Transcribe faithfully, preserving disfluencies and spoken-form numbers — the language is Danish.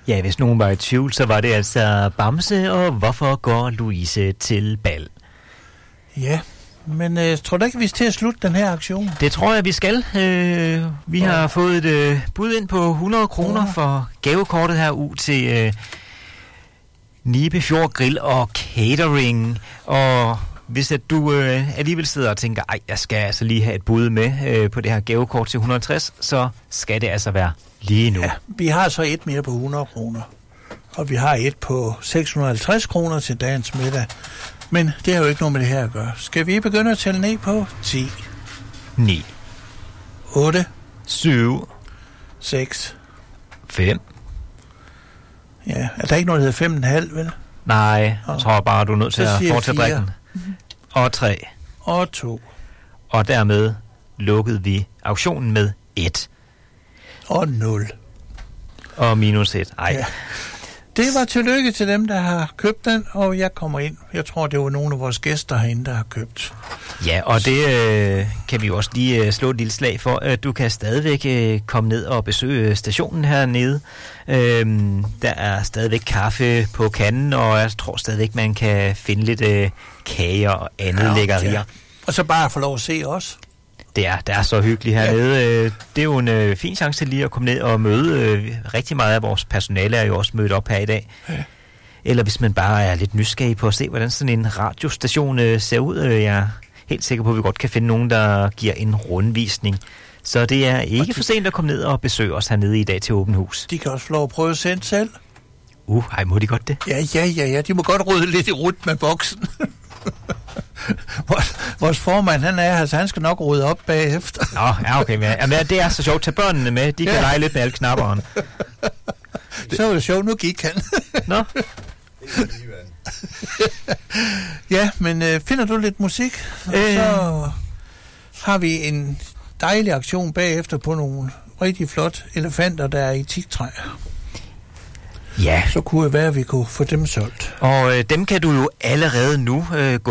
Ja, hvis nogen var i tvivl, så var det altså Bamse, og hvorfor går Louise til bal? Ja, men øh, tror du ikke, vi skal til at slutte den her aktion? Det tror jeg, vi skal. Øh, vi ja. har fået et øh, bud ind på hundrede kroner ja. for gavekortet her ud til øh, Nibe Fjord Grill og Catering. Og hvis at du øh, alligevel sidder og tænker, ej, jeg skal altså lige have et bud med øh, på det her gavekort til et hundrede og tres, så skal det altså være lige nu. Ja, vi har så et mere på hundrede kroner, og vi har et på seks hundrede og halvtreds kroner til dagens middag. Men det har jo ikke noget med det her at gøre. Skal vi begynde at tælle ned på ti, ni, otte, syv, seks, fem. Ja, er der ikke noget, der hedder fem komma fem, vel? Nej, jeg tror bare, du er nødt til at fortsætte drikken. Mm-hmm. Og tre. Og to. Og dermed lukkede vi auktionen med et. Og nul. Og minus et. Ej. Ja. Det var tillykke til dem, der har købt den, og jeg kommer ind. Jeg tror, det var nogle af vores gæster herinde, der har købt. Ja, og det øh, kan vi jo også lige øh, slå et lille slag for. Øh, du kan stadigvæk øh, komme ned og besøge stationen hernede. Øh, der er stadigvæk kaffe på kanden, og jeg tror stadigvæk, man kan finde lidt øh, kager og andet ja, lækkerier. Ja. Og så bare få lov at se os. Det er, det er så hyggeligt hernede. Ja. Det er jo en øh, fin chance til lige at komme ned og møde. Øh, rigtig meget af vores personale er jo også mødt op her i dag. Ja. Eller hvis man bare er lidt nysgerrig på at se, hvordan sådan en radiostation øh, ser ud. Øh, jeg er helt sikker på, at vi godt kan finde nogen, der giver en rundvisning. Så det er ikke de... for sent at komme ned og besøge os hernede i dag til Åben Hus. De kan også få lov at prøve at sende selv. Uh, ej, må de godt det? Ja, ja, ja, ja. De må godt rydde lidt i rut med boksen. Vores, vores formand, han er her, så han skal nok rydde op bagefter. Nå, ja, okay. Men, jamen, det er så sjovt. Tag børnene med. De kan ja. lege lidt med alle knapperne. Så var det sjovt. Nu gik han. Nå. Ja, men øh, finder du lidt musik, øh. så har vi en dejlig aktion bagefter på nogle rigtig flot elefanter, der er i teaktræ. Ja. Så kunne det være, at vi kunne få dem solgt. Og øh, dem kan du jo allerede nu øh, gå